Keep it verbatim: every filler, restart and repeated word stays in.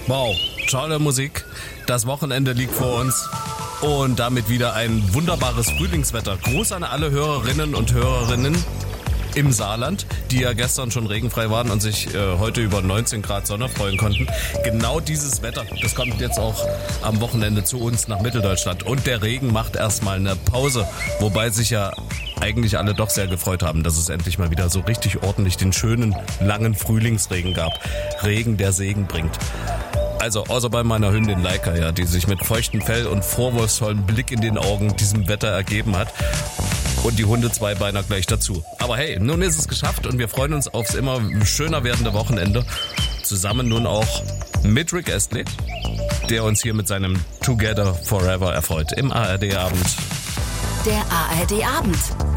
Wow, tolle Musik. Das Wochenende liegt vor uns. Und damit wieder ein wunderbares Frühlingswetter. Gruß an alle Hörerinnen und Hörerinnen im Saarland, die ja gestern schon regenfrei waren und sich äh, heute über neunzehn Grad Sonne freuen konnten. Genau dieses Wetter, das kommt jetzt auch am Wochenende zu uns nach Mitteldeutschland. Und der Regen macht erstmal eine Pause, wobei sich ja eigentlich alle doch sehr gefreut haben, dass es endlich mal wieder so richtig ordentlich den schönen, langen Frühlingsregen gab. Regen, der Segen bringt. Also außer bei meiner Hündin Laika, ja, die sich mit feuchtem Fell und vorwurfsvollem Blick in den Augen diesem Wetter ergeben hat. Und die Hunde Zweibeiner gleich dazu. Aber hey, nun ist es geschafft und wir freuen uns aufs immer schöner werdende Wochenende. Zusammen nun auch mit Rick Astley, der uns hier mit seinem Together Forever erfreut im A R D-Abend. Der A R D-Abend.